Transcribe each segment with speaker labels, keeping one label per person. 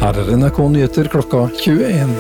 Speaker 1: Her NRK Nyheter klokka 21.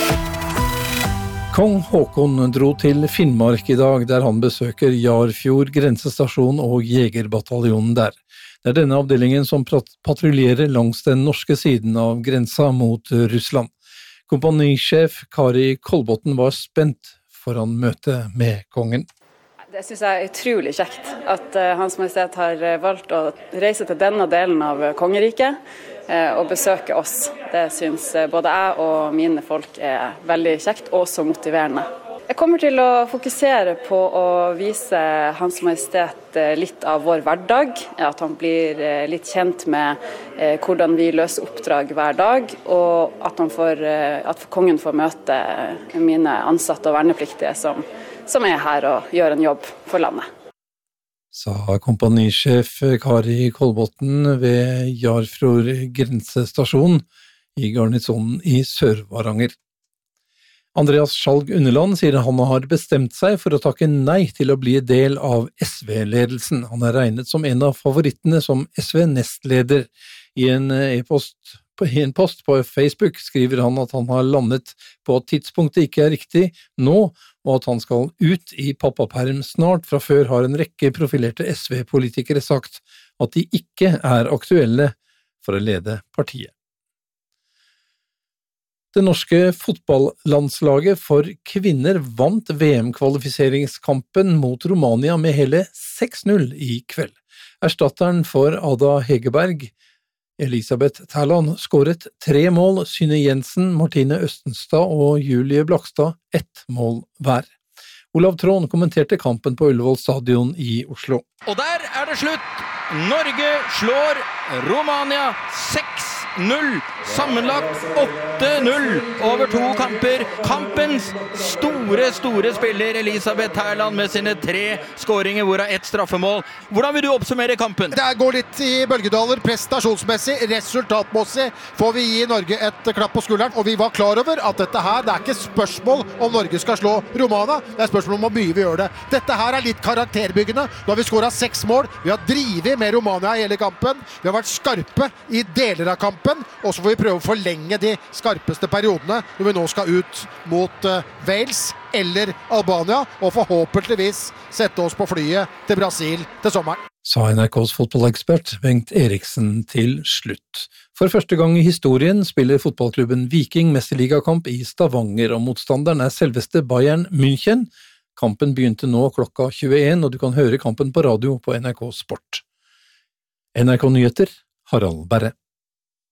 Speaker 1: Kong Håkon dro til Finnmark i dag, der han besøker Jarfjord grensestasjon og Jegerbataljonen der. Det denne avdelingen som patruljerer langs den norske siden av grensa mot Russland. Kompanisjef Kari Kolbotn var spent foran møtet med kongen.
Speaker 2: Det synes jeg utrolig kjekt at Hans Majestet har valgt å reise til denne delen av kongeriket og besøke oss. Det synes både jeg og mine folk veldig kjekt og så motiverende. Jeg kommer til å fokusere på å vise Hans Majestet litt av vår hverdag, at han blir litt kjent med hvordan vi løser oppdrag hver dag, og at kongen får møte mine ansatte og vernepliktige som her og gjør en jobb for landet.
Speaker 1: Sa kompanisjef Kari Kolbotn ved Jarfjord grensestasjon i garnisonen i Sør-Varanger. Andreas Skjalg Underland sier han har bestemt seg for å takke nei til å bli del av SV-ledelsen. Han regnet som en av favorittene som SV-nestleder. I en post på Facebook skriver han at han har landet på at tidspunktet ikke riktig nå, og at han skal ut i pappaperm snart. Fra før har en rekke profilerte SV-politikere sagt at de ikke aktuelle for å lede partiet. Det norske fotballandslaget for kvinner vant VM-kvalifiseringskampen mot Romania med hele 6-0 i kveld. Erstatteren for Ada Hegerberg, Elisabeth Tærland, skåret 3 mål, Synne Jensen, Martine Østenstad og Julie Blakstad 1 mål hver. Olav Trån kommenterte kampen på Ullevål stadion i Oslo.
Speaker 3: Og der det slutt! Norge slår Romania 6-0, sammenlagt 8-0 over 2 kamper. Kampens store spiller Elisabeth Tærland med sine 3 skåringer, hvorav 1 straffemål. Hvordan vil du oppsummere kampen?
Speaker 4: Det går litt i bølgedaler, prestasjonsmessig, resultatmessig får vi gi Norge et klapp på skulderen, og vi var klar over at dette her, det ikke spørsmål om Norge skal slå Romania, det spørsmål om hvor mye vi gjør det. Dette her litt karakterbyggende. Nå har vi skåret 6 mål, vi har drivet med Romania i hele kampen, vi har vært skarpe i deler av kampen, og så får vi prøve å forlenge de skarpeste periodene når vi nå skal ut mot Wales eller Albania, og forhåpentligvis sette oss på flyet til Brasil til sommeren.
Speaker 1: Sa NRKs fotballekspert Bengt Eriksen til slutt. For første gang i historien spiller fotballklubben Viking mesterligakamp i Stavanger, og motstanderen selveste Bayern München. Kampen begynte nå klokka 21, og du kan høre kampen på radio på NRK Sport. NRK Nyheter, Harald Berre.